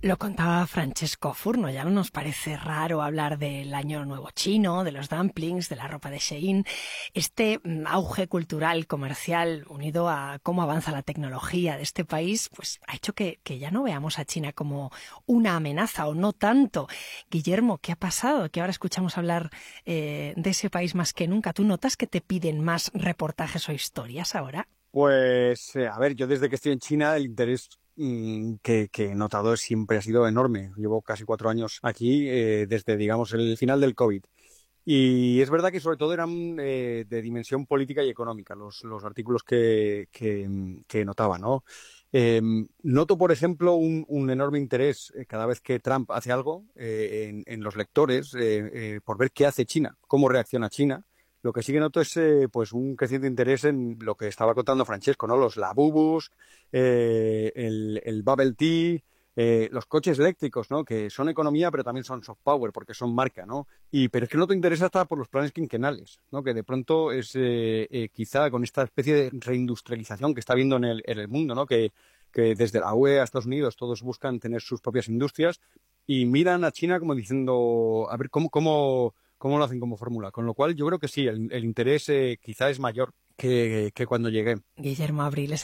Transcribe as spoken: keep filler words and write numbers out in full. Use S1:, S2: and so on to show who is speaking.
S1: Lo contaba Francesco Furno, ya no nos parece raro hablar del Año Nuevo Chino, de los dumplings, de la ropa de Shein. Este mm, auge cultural, comercial, unido a cómo avanza la tecnología de este país, pues ha hecho que, que ya no veamos a China como una amenaza, o no tanto. Guillermo, ¿qué ha pasado? Que ahora escuchamos hablar eh, de ese país más que nunca. ¿Tú notas que te piden más reportajes o historias ahora?
S2: Pues, eh, a ver, yo desde que estoy en China el interés mm, que, que he notado siempre ha sido enorme. Llevo casi cuatro años aquí, eh, desde, digamos, el final del COVID. Y es verdad que sobre todo eran eh, de dimensión política y económica los, los artículos que, que, mm, que notaba, ¿no? Eh, noto, por ejemplo, un, un enorme interés eh, cada vez que Trump hace algo eh, en, en los lectores eh, eh, por ver qué hace China, cómo reacciona China. Lo que sí que noto es eh, pues un creciente interés en lo que estaba contando Francesco, ¿no? Los Labubus, eh, el, el Bubble Tea, eh, los coches eléctricos, ¿no? Que son economía, pero también son soft power, porque son marca, ¿no? Y, pero es que no te interesa hasta por los planes quinquenales, ¿no? Que de pronto es eh, eh, quizá con esta especie de reindustrialización que está habiendo en el, en el mundo, ¿no? Que, que desde la U E a Estados Unidos todos buscan tener sus propias industrias y miran a China como diciendo, a ver, ¿cómo, cómo, cómo lo hacen como fórmula? Con lo cual yo creo que sí, el, el interés eh, quizá es mayor que, que cuando llegué.
S1: Guillermo Abril es